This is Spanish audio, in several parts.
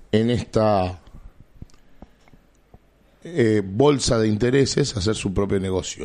en esta bolsa de intereses hacer su propio negocio.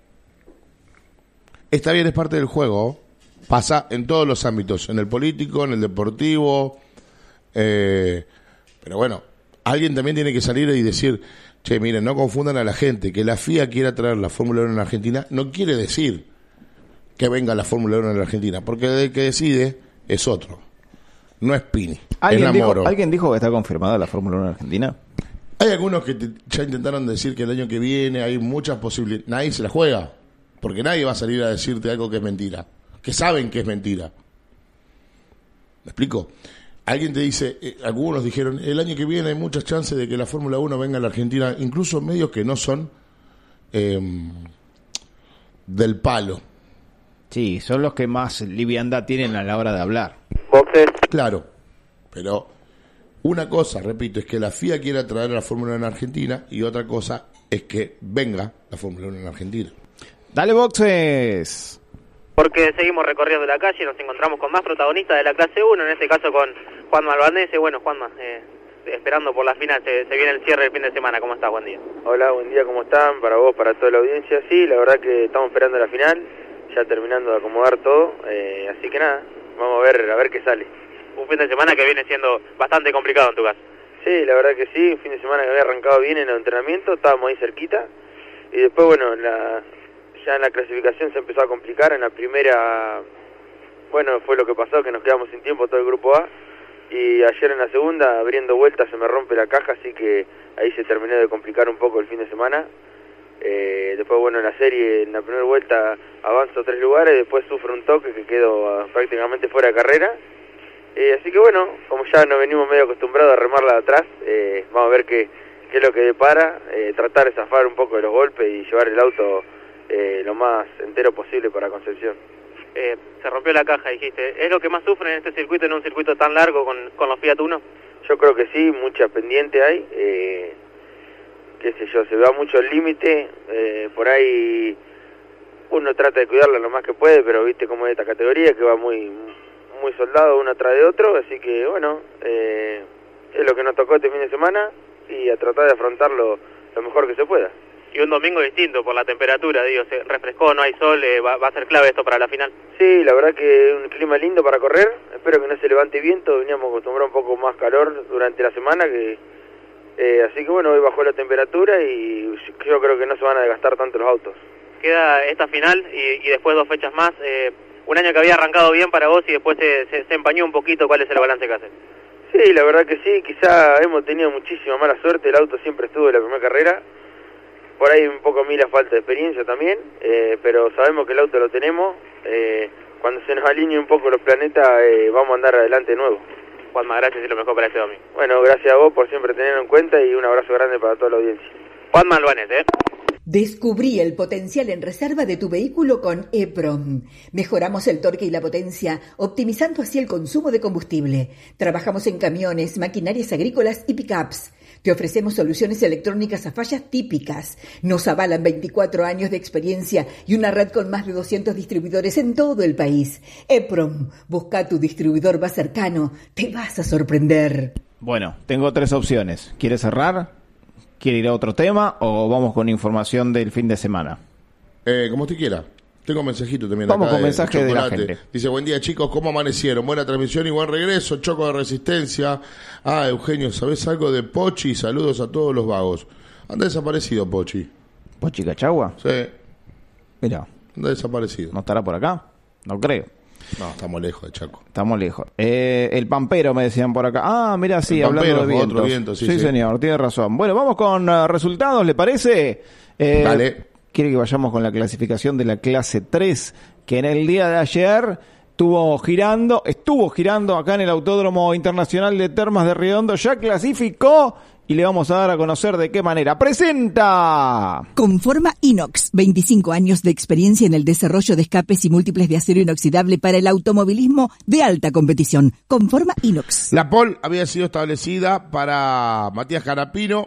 Está bien, es parte del juego. Pasa en todos los ámbitos, en el político, en el deportivo. Pero bueno, alguien también tiene que salir y decir, che, miren, no confundan a la gente. Que la FIA quiera traer la Fórmula 1 en la Argentina no quiere decir que venga la Fórmula 1 en la Argentina, porque el que decide es otro. No es Pini, es Lamoro. ¿Alguien dijo que está confirmada la Fórmula 1 en Argentina? Hay algunos que ya intentaron decir que el año que viene hay muchas posibilidades. Nadie se la juega, porque nadie va a salir a decirte algo que es mentira, que saben que es mentira. ¿Me explico? Alguien te dice, algunos dijeron, el año que viene hay muchas chances de que la Fórmula 1 venga a la Argentina, incluso medios que no son del palo. Sí, son los que más liviandad tienen a la hora de hablar. Boxes. Claro, pero una cosa, repito, es que la FIA quiera traer a la Fórmula 1 en Argentina y otra cosa es que venga la Fórmula 1 en Argentina. Dale, Boxes. Porque seguimos recorriendo la calle y nos encontramos con más protagonistas de la clase 1, en este caso con Juanma Albanese. Bueno, Juanma, esperando por la final, se viene el cierre del fin de semana. ¿Cómo estás? Buen día. Hola, buen día, ¿cómo están? Para vos, para toda la audiencia. Sí, la verdad que estamos esperando la final, ya terminando de acomodar todo, así que nada, vamos a ver qué sale. Un fin de semana que viene siendo bastante complicado en tu caso. Sí, la verdad que sí, un fin de semana que había arrancado bien en el entrenamiento, estábamos ahí cerquita, y después, bueno, ya en la clasificación se empezó a complicar. En la primera, bueno, fue lo que pasó, que nos quedamos sin tiempo todo el grupo A, y ayer en la segunda, abriendo vueltas, se me rompe la caja, así que ahí se terminó de complicar un poco el fin de semana. Después, bueno, en la serie, en la primera vuelta avanzo 3 lugares, después sufro un toque que quedo prácticamente fuera de carrera. Así que bueno, como ya nos venimos medio acostumbrados a remarla de atrás, vamos a ver qué es lo que depara, tratar de zafar un poco de los golpes y llevar el auto lo más entero posible para Concepción. Se rompió la caja, dijiste. ¿Es lo que más sufren en este circuito, en un circuito tan largo con los Fiat Uno? Yo creo que sí, mucha pendiente hay, qué sé yo, se va mucho el límite, por ahí uno trata de cuidarla lo más que puede, pero viste cómo es esta categoría, que va muy soldado uno atrás de otro, así que bueno, es lo que nos tocó este fin de semana y a tratar de afrontarlo lo mejor que se pueda. Y un domingo distinto por la temperatura, digo, se refrescó, no hay sol, va a ser clave esto para la final. Sí, la verdad que un clima lindo para correr, espero que no se levante viento, veníamos acostumbrados un poco más calor durante la semana, así que bueno, hoy bajó la temperatura y yo creo que no se van a desgastar tanto los autos. Queda esta final y después 2 fechas más, un año que había arrancado bien para vos y después se empañó un poquito. ¿Cuál es el balance que haces? Sí, la verdad que sí, quizá hemos tenido muchísima mala suerte, el auto siempre estuvo en la primera carrera, por ahí un poco a mí la falta de experiencia también, pero sabemos que el auto lo tenemos, cuando se nos alineen un poco los planetas vamos a andar adelante de nuevo. Juanma, gracias y lo mejor para este domingo. Bueno, gracias a vos por siempre tenerlo en cuenta y un abrazo grande para toda la audiencia. Juanma Albanese, Descubrí el potencial en reserva de tu vehículo con EPROM. Mejoramos el torque y la potencia, optimizando así el consumo de combustible. Trabajamos en camiones, maquinarias agrícolas y pickups. Te ofrecemos soluciones electrónicas a fallas típicas. Nos avalan 24 años de experiencia y una red con más de 200 distribuidores en todo el país. EPROM, busca tu distribuidor más cercano. Te vas a sorprender. Bueno, tengo 3 opciones. ¿Quieres cerrar? ¿Quiere ir a otro tema o vamos con información del fin de semana? Como usted quiera. Tengo un mensajito también. Vamos acá con mensaje de la gente. Dice, buen día chicos, ¿cómo amanecieron? Buena transmisión y buen regreso, choco de resistencia. Eugenio, ¿sabés algo de Pochi? Saludos a todos los vagos. Anda desaparecido Pochi. ¿Pochi Cachagua? Sí. Mira. Anda desaparecido. ¿No estará por acá? No creo. No, estamos lejos de Chaco. Estamos lejos. El Pampero me decían por acá. Mira, sí, el hablando Pampero, de vientos. otro viento, sí, señor, tiene razón. Bueno, vamos con resultados, ¿le parece? Dale. Quiere que vayamos con la clasificación de la clase 3, que en el día de ayer estuvo girando acá en el Autódromo Internacional de Termas de Riondo, ya clasificó y le vamos a dar a conocer de qué manera. ¡Presenta! Conforma Inox, 25 años de experiencia en el desarrollo de escapes y múltiples de acero inoxidable para el automovilismo de alta competición. Conforma Inox. La pole había sido establecida para Matías Canapino.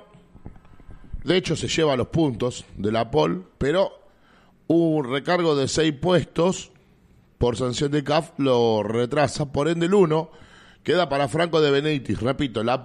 De hecho, se lleva los puntos de la pole, pero hubo un recargo de 6 puestos por sanción de CAF, lo retrasa. Por ende, el 1 queda para Franco de Benítez. Repito, la